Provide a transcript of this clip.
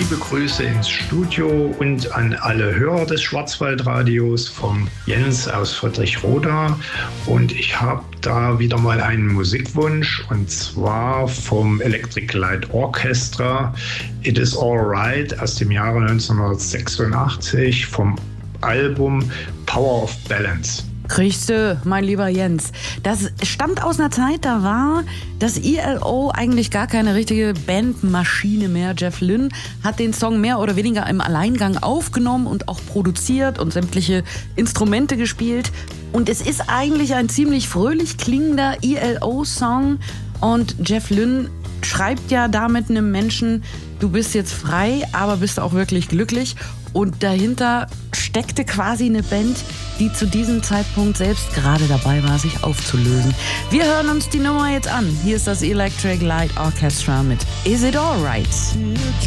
liebe Grüße ins Studio und an alle Hörer des Schwarzwaldradios vom Jens aus Friedrichroda. Und ich habe da wieder mal einen Musikwunsch, und zwar vom Electric Light Orchestra It Is Alright aus dem Jahre 1986 vom Album Power of Balance. Kriegst du, mein lieber Jens. Das stammt aus einer Zeit, da war das ELO eigentlich gar keine richtige Bandmaschine mehr. Jeff Lynne hat den Song mehr oder weniger im Alleingang aufgenommen und auch produziert und sämtliche Instrumente gespielt. Und es ist eigentlich ein ziemlich fröhlich klingender ELO-Song. Und Jeff Lynne schreibt ja damit einem Menschen, du bist jetzt frei, aber bist auch wirklich glücklich. Und dahinter steckte quasi eine Band, die zu diesem Zeitpunkt selbst gerade dabei war, sich aufzulösen. Wir hören uns die Nummer jetzt an. Hier ist das Electric Light Orchestra mit Is It Alright?